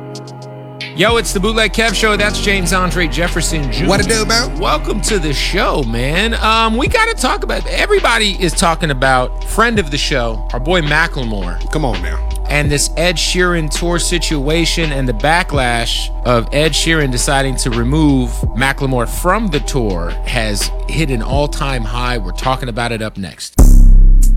Yo, it's the Bootleg Kev Show. That's James Andre Jefferson Jr. What it do, man? Welcome to the show, man. We got to talk about, everybody is talking about friend of the show, our boy Macklemore. Come on now. And this Ed Sheeran tour situation and the backlash of Ed Sheeran deciding to remove Macklemore from the tour has hit an all-time high. We're talking about it up next.